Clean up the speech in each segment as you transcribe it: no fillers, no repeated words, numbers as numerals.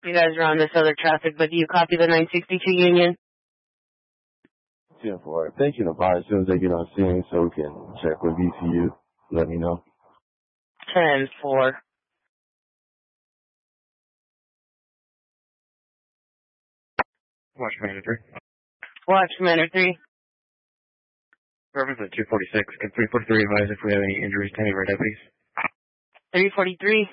You guys are on this other traffic, but do you copy the 962 Union? 10-4. Thank you, Nevada. As soon as they get on scene, so we can check with VCU. Let me know. 10-4. Watch Commander 3. Watch Commander 3. Reference at 246. Can 343 advise if we have any injuries to any of our deputies? 343.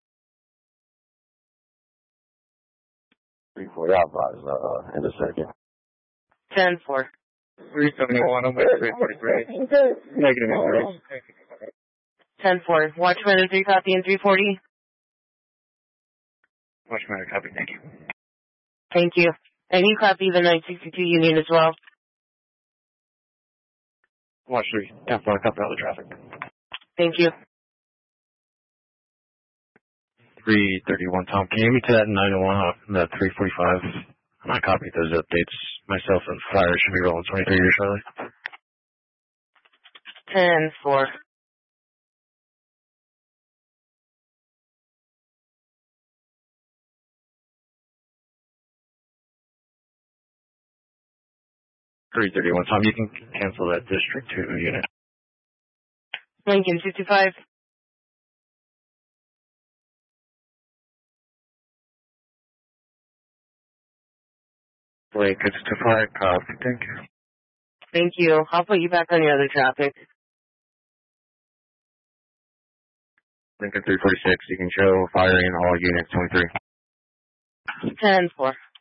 3-4. I'll advise in a second. 10-4. 371. I'm with 343. Negative injuries. 10-4. Watch Commander 3 copy in 340. Watch Commander copy. Thank you. Thank you. And you copy the 962 Union as well. Watch 3. 10-4. Copy all the traffic. Thank you. 331, Tom. Can you get me to that 901 off the 345? I copied those updates. Myself and Fire should be rolling 23 here shortly. 10-4. Tom, you can cancel that District 2 unit. Lincoln 55. Lincoln 55, copy. Thank you. Thank you. I'll put you back on your other traffic. Lincoln 346, you can show Fire in all units 23. 10-4.